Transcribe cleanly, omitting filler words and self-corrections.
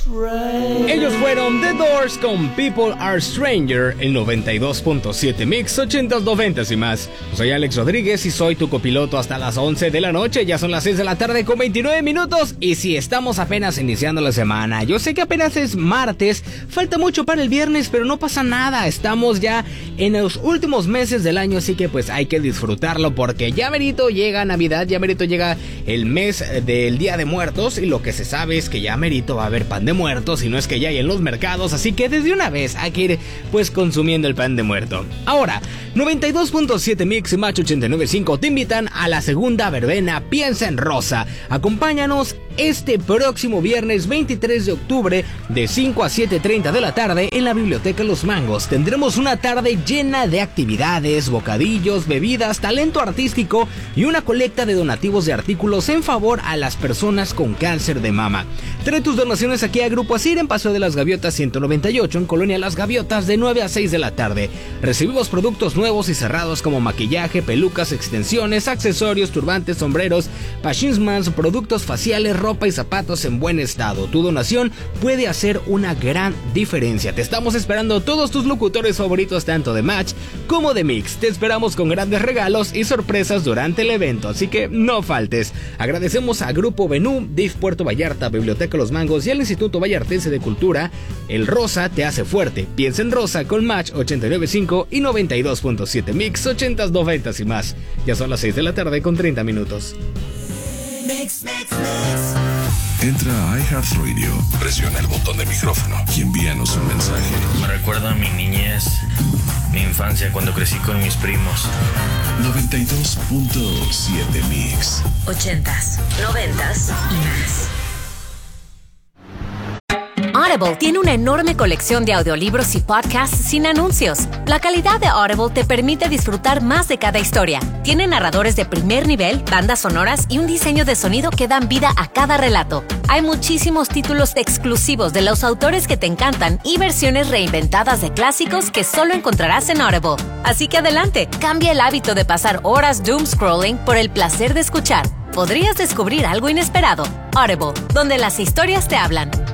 Ellos fueron The Doors con People Are Stranger, el 92.7 Mix, 80s, 90s y más. Soy Alex Rodríguez y soy tu copiloto hasta las 11 de la noche. Ya son las 6 de la tarde con 29 minutos. Y si estamos apenas iniciando la semana, yo sé que apenas es martes, falta mucho para el viernes, pero no pasa nada. Estamos ya en los últimos meses del año, así que pues hay que disfrutarlo porque ya merito llega Navidad, ya merito llega el mes del Día de Muertos. Y lo que se sabe es que ya merito va a haber pan de muertos, y no es que ya hay en los mercados, así que desde una vez hay que ir pues consumiendo el pan de muerto. Ahora, 92.7 Mix y Match 89.5 te invitan a la segunda verbena Piensa en Rosa. Acompáñanos este próximo viernes 23 de octubre de 5 a 7:30 de la tarde en la Biblioteca Los Mangos. Tendremos una tarde llena de actividades, bocadillos, bebidas, talento artístico y una colecta de donativos de artículos en favor a las personas con cáncer de mama. Trae tus donaciones aquí a Grupo Asir en Paseo de las Gaviotas 198 en Colonia Las Gaviotas de 9 a 6 de la tarde. Recibimos productos nuevos y cerrados como maquillaje, pelucas, extensiones, accesorios, turbantes, sombreros, pashimans, productos faciales, ropa y zapatos en buen estado. Tu donación puede hacer una gran diferencia. Te estamos esperando todos tus locutores favoritos tanto de Match como de Mix. Te esperamos con grandes regalos y sorpresas durante el evento, así que no faltes. Agradecemos a Grupo Venú, DIF Puerto Vallarta, Biblioteca Los Mangos y al Instituto Vallartense de Cultura. El rosa te hace fuerte. Piensa en Rosa con Match 89.5 y 92.7 Mix, 80s, 90s y más. Ya son las 6 de la tarde con 30 minutos. Entra a iHeartRadio, presiona el botón de micrófono y envíanos un mensaje. Me recuerda a mi niñez, mi infancia cuando crecí con mis primos. 92.7 Mix. 80s, 90s y más. Audible tiene una enorme colección de audiolibros y podcasts sin anuncios. La calidad de Audible te permite disfrutar más de cada historia. Tiene narradores de primer nivel, bandas sonoras y un diseño de sonido que dan vida a cada relato. Hay muchísimos títulos exclusivos de los autores que te encantan y versiones reinventadas de clásicos que solo encontrarás en Audible. Así que adelante, cambia el hábito de pasar horas doom scrolling por el placer de escuchar. Podrías descubrir algo inesperado. Audible, donde las historias te hablan.